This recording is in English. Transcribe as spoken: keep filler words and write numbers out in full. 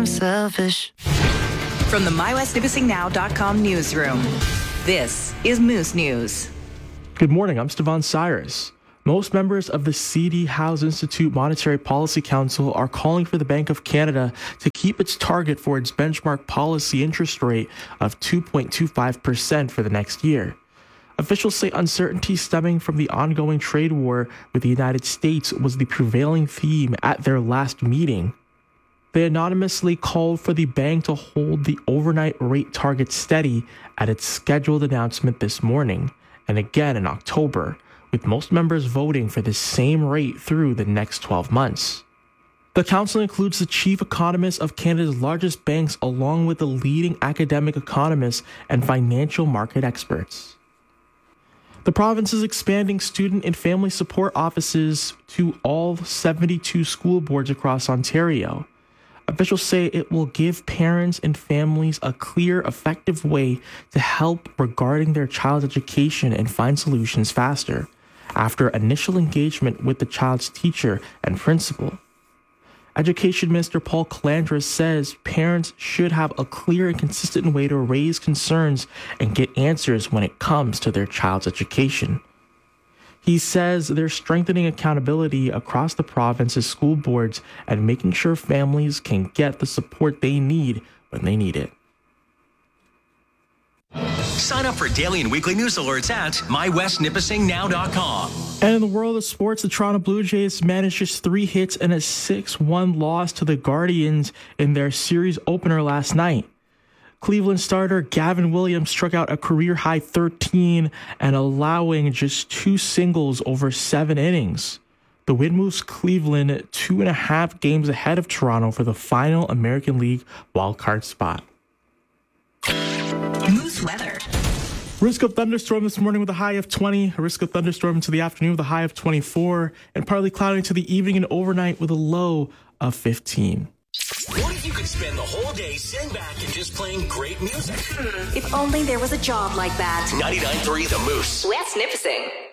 I'm selfish. From the my west nipissing now dot com newsroom, this is Moose News. Good morning, I'm Stevan Cyrus. Most members of the C D House Institute Monetary Policy Council are calling for the Bank of Canada to keep its target for its benchmark policy interest rate of two point two five percent for the next year. Officials say uncertainty stemming from the ongoing trade war with the United States was the prevailing theme at their last meeting. They anonymously called for the bank to hold the overnight rate target steady at its scheduled announcement this morning, and again in October, with most members voting for the same rate through the next twelve months. The council includes the chief economist of Canada's largest banks along with the leading academic economists and financial market experts. The province is expanding student and family support offices to all seventy-two school boards across Ontario. Officials say it will give parents and families a clear, effective way to help regarding their child's education and find solutions faster, after initial engagement with the child's teacher and principal. Education Minister Paul Calandra says parents should have a clear and consistent way to raise concerns and get answers when it comes to their child's education. He says they're strengthening accountability across the province's school boards and making sure families can get the support they need when they need it. Sign up for daily and weekly news alerts at my west nipissing now dot com. And in the world of sports, the Toronto Blue Jays managed just three hits and a six one loss to the Guardians in their series opener last night. Cleveland starter Gavin Williams struck out a career-high thirteen and allowing just two singles over seven innings. The win moves Cleveland two and a half games ahead of Toronto for the final American League wildcard spot. Moose weather. Risk of thunderstorm this morning with a high of twenty. A risk of thunderstorm into the afternoon with a high of twenty-four. And partly cloudy into the evening and overnight with a low of fifteen. What if you could spend the whole day sitting back and just playing great music? If only there was a job like that. ninety-nine point three The Moose. West Nipissing.